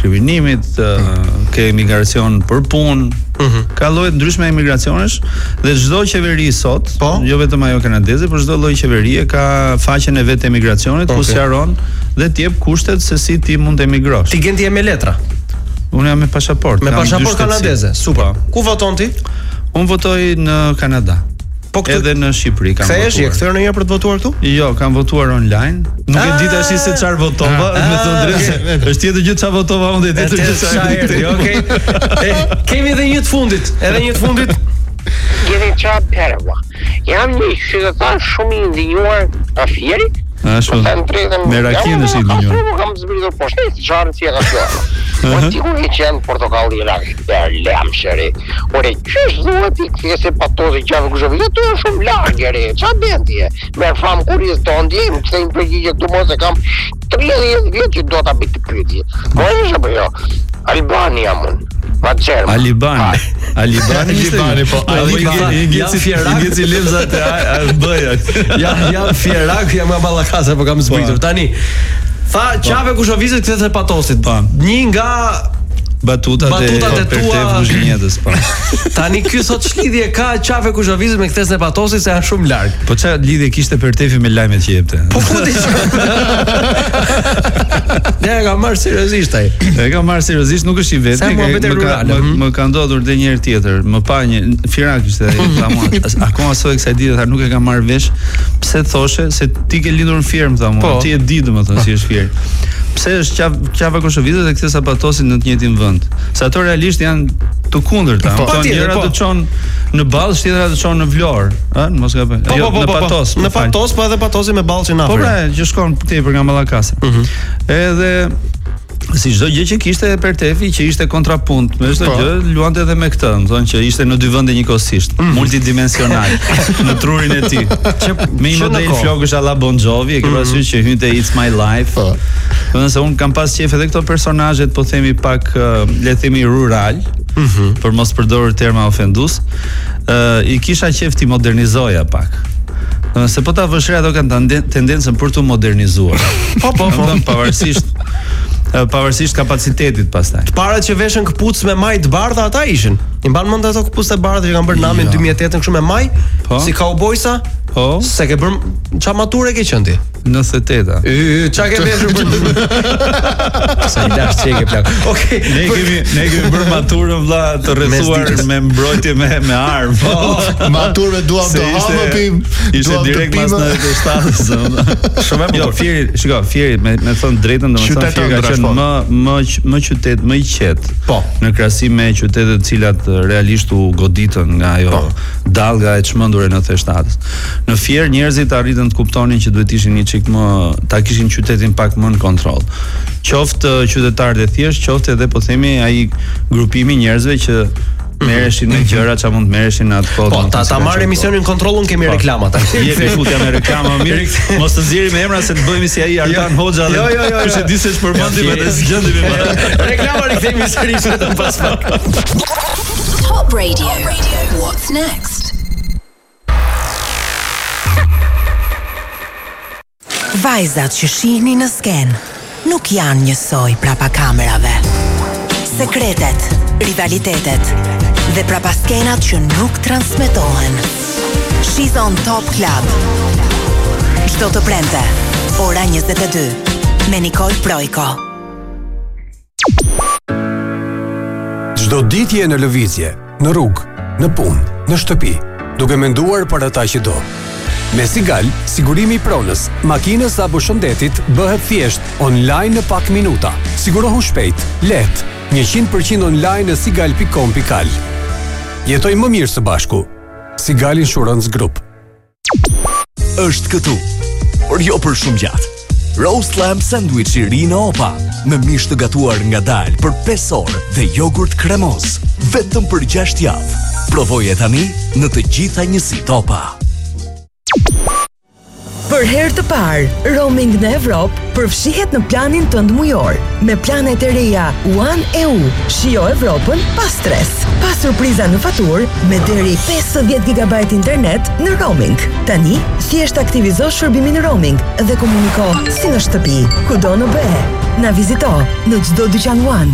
diskriminimit, ke emigracion për punë, ka lloje ndryshme emigracionesh dhe çdo qeveri sot, jo vetëm ajo kanadeze, por çdo lloj qeverie ka faqen e vet të emigracionit ku sqaron dhe të jep kushtet se si ti mund të emigrosh. Ti gjen ti me letra. Unë jam me pasaport. Me pasaport kanadeze. Super. Ku voton ti? Unë votoj në Kanada. Edhe në Shqipëri kam votuar. Je kthyer ndonjëherë për të votuar këtu? Jo, kam votuar online. Nuk e di tash se çfarë votova, me thënë drejtë. Është tjetër gjë çfarë votova unë, tjetër gjë çfarë. Okej. Kemi edhe një të fundit. Jeni çfarë perva. Jam një qytetar shumë i ndinjuar nga Fieri. Ashtu. Me rakin është i ndinjuar. Kam zbritur poshtë, çfarë si e ka thënë. Po ti ku e qenë portokalli lamshëri. Ore ç'është duhet ti kthese patozi gjavë kuzhovi. Tu është shumë larg ere. Ç'a bën ti? Merr fam kuris tondi, më kthejnë përgjigje këtu mos e kam 30 vjet që do ta bëj të pyetje. Po është apo jo? Albania mund. Alibani, po. Ingeci levzat e bëja. Jam fierak, jam nga Ballakasa, po kam zbritur. Tani, tha qave kushovizit kthese patosit. Një nga batutat e tua Vuzhinjetës, po. Tani ky thot ç'lidhje ka qave kushovizit me kthes e patosit se janë shumë larg. Po ç'a lidhje kishte Pertefi me lajmet që jepte? Po ku di. Ne e kam marrë seriozisht ai. E kam marrë seriozisht, nuk është i vetë. Më ka ndodhur edhe një herë tjetër. Më pa një firak ishte ai, thamë. Akoma sot kësaj dite tha nuk e kam marrë vesh. Pse thoshe se ti ke lidhur në firmë thamë. Ti e di domethënë si është firmë. Pse është qava kushovizit dhe kthesa patosin në të njëjtin vend. Se ato realisht janë të kundërta. Ato njëra të çon në Ballë, tjetra të çon në Vlorë, ëh, mos gaboj. Jo, në Patos. Në Patos, po edhe Patosi me ballçin afër. Po pra, që shkon tepër nga Ballakasa. Edhe si çdo gjë që kishte Pertefi që ishte kontrapunt, me çdo gjë luante edhe me këtë, thonë që ishte në dy vende njëkohësisht, multidimensional në trurin e tij. Që me një model flokësh alla Bon Jovi, e ke parasysh që hynte It's My Life. Domethënë se un kam pas qejf edhe këto personazhet, po themi pak le të themi rural, për mos përdorur terma ofendues. I kisha qejf ti modernizoja pak. Se po ta vëshre ato kanë tendencën për të modernizuar. Po, pavarësisht kapacitetit pastaj. Parat që veshën këpucë me maj të bardha ata ishin. I mban mend ato këpucë të bardha që kanë bërë namin 2008 kështu me maj, si kaubojsa? Po. Se ke bër ç'a maturë ke qenë ti? 98-a. Ç'a ke veshur për? Sa i dash çeke plak. Okej. Ne kemi bërë maturën vlla të rrethuar me mbrojtje me armë. Po. Maturë duam të hapim. Ishte direkt pas 97-s. Shumë e bukur. Fieri me thënë drejtën, domethënë Fieri ka qenë më qytet më i qetë. Po. Në krahasim me qytetet të cilat realisht u goditën nga ajo dallga e çmendur e 97-s. Në Fier njerëzit arritën të kuptonin që duhet ishin një çik më, ta kishin qytetin pak më në kontroll. Qoftë qytetarët e thjesht, qoftë edhe po themi ai grupimi njerëzve që merreshin me gjëra që mund të merreshin në atë kohë. Po, ta marrë emisionin kontrollun kemi reklamat. Jepi futja me reklama mirë. Mos të nxjerrim emra se të bëhemi si ai Ardan Hoxha. Jo. Kush e di se ç'përmendim edhe s'gjendemi më. Reklama rikthehemi sërish vetëm pas pak. Top Radio. What's next? Vajzat që shihni në sken nuk janë njësoj prapa kamerave. Sekretet, rivalitetet dhe prapa skenat që nuk transmetohen. She's on Top Club. Çdo të premte, ora 22 me Nicole Projko. Çdo ditë je në lëvizje, në rrugë, në punë, në shtëpi, duke menduar për ata që do. Me Sigal, sigurimi i pronës, makinës apo shëndetit bëhet thjesht online në pak minuta. Sigurohu shpejt, lehtë, 100% online në sigal.com.al. Jetoj më mirë së bashku. Sigal Insurance Group. Është këtu, por jo për shumë gjatë. Roast lamb sandwich i ri në Opa, me mish të gatuar ngadalë për 5 orë dhe jogurt kremos, vetëm për 6 javë. Provoje tani në të gjitha njësitë Opa. Për herë të parë, roaming në Evropë përfshihet në planin tënd mujor. Me planet e reja One EU, shijo Evropën pa stres. Pa surpriza në faturë, me deri 50 GB internet në roaming. Tani, thjesht aktivizo shërbimin roaming dhe komuniko si në shtëpi, kudo në BE. Na vizito në çdo dyqan One.